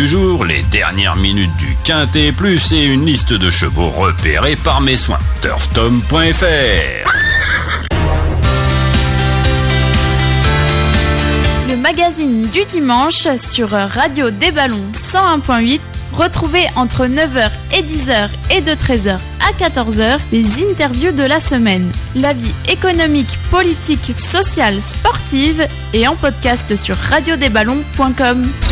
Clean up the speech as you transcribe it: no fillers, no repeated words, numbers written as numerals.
du jour, les dernières minutes du Quintet Plus et une liste de chevaux repérés par mes soins. turftom.fr. Le magazine du dimanche sur Radio des Ballons 101.8. Retrouvez entre 9h et 10h et de 13h à 14h les interviews de la semaine. La vie économique, politique, sociale, sportive et en podcast sur radiodesballons.com.